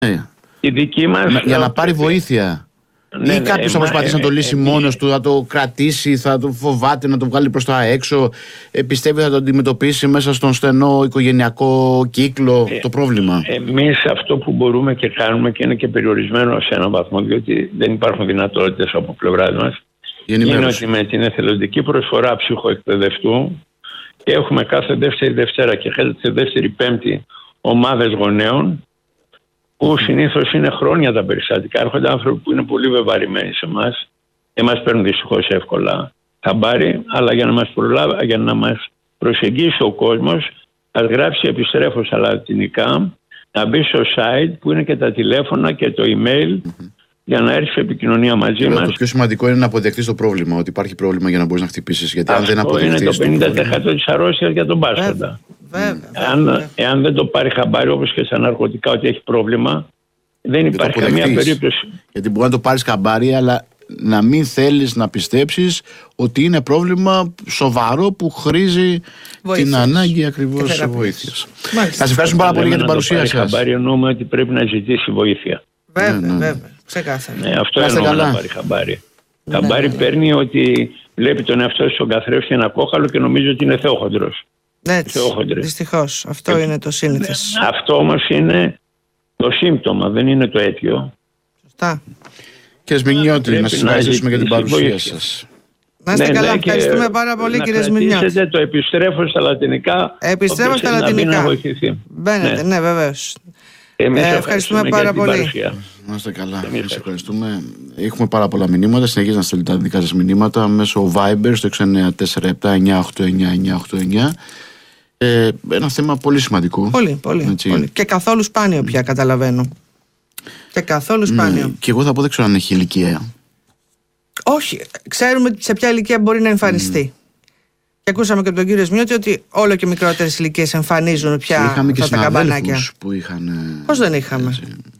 Η δική μας, για να πάρει βοήθεια. Ή κάποιος θα προσπαθήσει να το λύσει μόνος του, θα το κρατήσει, θα το φοβάται να το βγάλει προς τα έξω, πιστεύει θα το αντιμετωπίσει μέσα στον στενό οικογενειακό κύκλο το πρόβλημα. Εμείς αυτό που μπορούμε και κάνουμε, και είναι και περιορισμένο σε έναν βαθμό, διότι δεν υπάρχουν δυνατότητες από πλευράς μας, είναι ότι με την εθελοντική προσφορά ψυχοεκπαιδευτού, και έχουμε κάθε δεύτερη Δευτέρα και κάθε δεύτερη Πέμπτη ομάδες γονέων, που συνήθως είναι χρόνια τα περιστατικά. Έρχονται άνθρωποι που είναι πολύ βεβαρημένοι σε εμάς. Δεν μας παίρνουν δυστυχώς εύκολα χαμπάρι, αλλά για να μας προσεγγίσει ο κόσμος, ας γράψει επιστρέφω στα λατινικά, να μπει στο site που είναι και τα τηλέφωνα και το email, για να έρθει σε επικοινωνία μαζί μας. Το πιο σημαντικό είναι να αποδεχτείς το πρόβλημα, ότι υπάρχει πρόβλημα για να μπορείς να χτυπήσεις. Γιατί αν δεν αποδεχτείς. Είναι το 50% της αρρώστιας για τον πάσχοντα. Εάν δεν το πάρει χαμπάρι, όπως και στα ναρκωτικά, ότι έχει πρόβλημα, δεν υπάρχει καμία περίπτωση. Γιατί μπορεί να το πάρεις χαμπάρι, αλλά να μην θέλεις να πιστέψεις ότι είναι πρόβλημα σοβαρό που χρήζει την ανάγκη ακριβώς βοήθειας. Θα σε ευχαριστούμε πάρα πολύ για την παρουσία σας. Να πάρει χαμπάρι εννοούμε ότι πρέπει να ζητήσει βοήθεια. Βέβαια. Ξεκάθαρα. Αυτό εννοούμε να πάρει χαμπάρι. Χαμπάρι παίρνει ότι βλέπει τον εαυτό στον καθρέφτη ένα κόκαλο και νομίζει ότι είναι θεόχοντρος. Έτσι, δυστυχώς. Αυτό είναι το σύνηθες. Αυτό όμως είναι το σύμπτωμα, δεν είναι το αίτιο. Σωστά. Κύριε Σμιγνιώτη, να σας ευχαριστήσουμε για την παρουσία σας. Να είστε καλά, ευχαριστούμε πάρα πολύ, κύριε Σμιγνιώτη. Να το επιστρέφω στα λατινικά. Επιστρέφω στα λατινικά. Μπαίνετε, ναι, βεβαίως. Ευχαριστούμε πάρα πολύ. Να είστε καλά, σας ευχαριστούμε. Έχουμε πάρα πολλά μηνύματα. Συνεχίζετε να στέλνετε τα δικά σας μηνύματα μέσω Viber στο 6947-989-989. Ένα θέμα πολύ σημαντικό. Πολύ. Και καθόλου σπάνιο πια, καταλαβαίνω. Και καθόλου σπάνιο. Και εγώ θα πω, δεν ξέρω αν έχει ηλικία. Όχι, ξέρουμε σε ποια ηλικία μπορεί να εμφανιστεί. Και ακούσαμε και από τον κύριο Σμιώτη ότι όλο και μικρότερες ηλικίες εμφανίζουν πια αυτά τα καμπανάκια. Που είχαν. Πώς δεν είχαμε.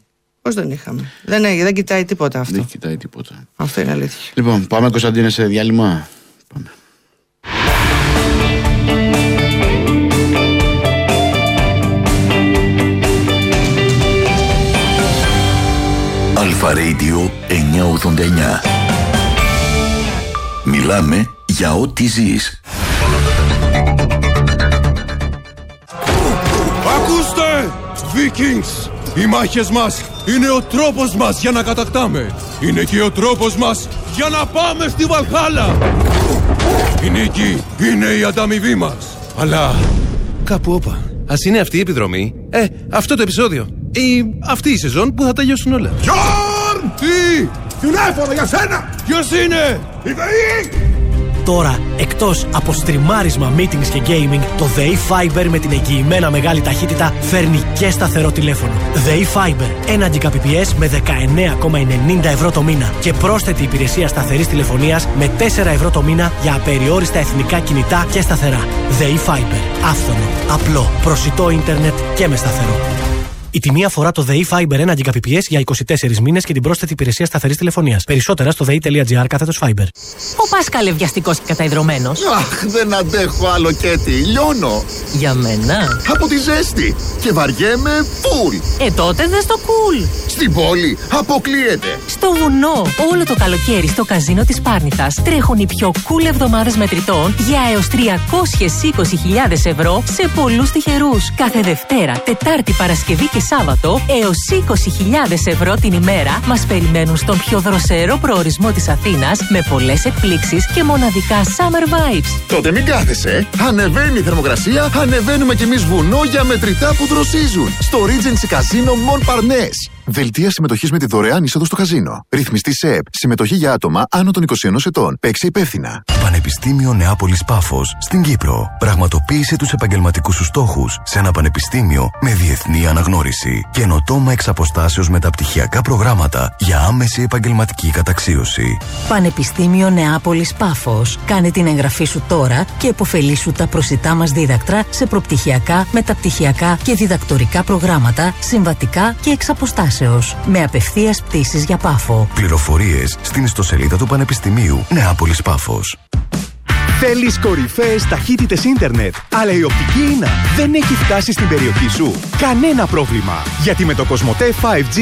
Δεν κοιτάει τίποτα αυτό. Δεν κοιτάει τίποτα. Αυτό είναι αλήθεια. Λοιπόν, πάμε Κωνσταντίνε σε διάλειμμα. Πάμε. Αλφα Radio 989. Μιλάμε για ό,τι ζεις. Ακούστε! Vikings! Οι μάχες μας είναι ο τρόπος μας για να κατακτάμε. Είναι και ο τρόπος μας για να πάμε στη Βαλχάλα. Η νίκη είναι η ανταμοιβή μας. Αλλά κάπου όπα. Ας είναι αυτή η επιδρομή, αυτό το επεισόδιο ή αυτή η σεζόν που θα τελειώσουν όλα. Γιόρν! Τι! Τηλέφωνο για σένα! Ποιος είναι? Η ΔΕΗ! Τώρα, εκτός από στριμάρισμα, meetings και gaming, το ΔΕΗ Fiber με την εγγυημένα μεγάλη ταχύτητα φέρνει και σταθερό τηλέφωνο. ΔΕΗ Fiber, 1 Gbps με 19,90 ευρώ το μήνα και πρόσθετη υπηρεσία σταθερής τηλεφωνίας με 4 ευρώ το μήνα για απεριόριστα εθνικά κινητά και σταθερά. ΔΕΗ Fiber, άφθονο, απλό, προσιτό ίντερνετ και με σταθερό. Η τιμή αφορά το ΔΕΗ Fiber 1 Gbps για 24 μήνες και την πρόσθετη υπηρεσία σταθερής τηλεφωνίας. Περισσότερα στο dei.gr/Fiber. Ο Πάσχαλε βιαστικός και καταϊδρωμένος. Αχ, δεν αντέχω άλλο Κέτι. Λιώνω. Για μένα. Από τη ζέστη. Και βαριέμαι φουλ. Τότε δες το cool. Στην πόλη αποκλείεται. Στο βουνό. Όλο το καλοκαίρι στο καζίνο της Πάρνηθας τρέχουν οι πιο cool εβδομάδες μετρητών για έως 320.000 ευρώ σε πολλούς τυχερούς. Κάθε Δευτέρα, Τετάρτη, Παρασκευή και Σάββατο έως 20.000 ευρώ την ημέρα μας περιμένουν στον πιο δροσερό προορισμό της Αθήνας με πολλές εκπλήξεις και μοναδικά summer vibes. Τότε μην κάθεσαι. Ανεβαίνει η θερμοκρασία, ανεβαίνουμε κι εμείς βουνό για μετρητά που δροσίζουν. Στο Regency Casino Montparnasse. Δελτία συμμετοχής με τη δωρεάν είσοδο στο καζίνο. Ρυθμιστή ΣΕΕΠ. Συμμετοχή για άτομα άνω των 21 ετών. Παίξε υπεύθυνα. Πανεπιστήμιο Νεάπολης Πάφος στην Κύπρο. Πραγματοποίησε τους επαγγελματικούς σου στόχους σε ένα πανεπιστήμιο με διεθνή αναγνώριση. Καινοτόμα εξ αποστάσεως μεταπτυχιακά προγράμματα για άμεση επαγγελματική καταξίωση. Πανεπιστήμιο Νεάπολης Πάφος. Κάνε την εγγραφή σου τώρα και επωφελήσου τα προσιτά μας δίδακτρα σε προπτυχιακά, μεταπτυχιακά και διδακτορικά προγράμματα, συμβατικά και εξ αποστάσεως. Με απευθείας πτήσεις για Πάφο. Πληροφορίες στην ιστοσελίδα του Πανεπιστημίου Νεάπολης Πάφος. Θέλεις κορυφαίες ταχύτητες ίντερνετ, αλλά η οπτική ίνα δεν έχει φτάσει στην περιοχή σου? Κανένα πρόβλημα, γιατί με το COSMOTE 5G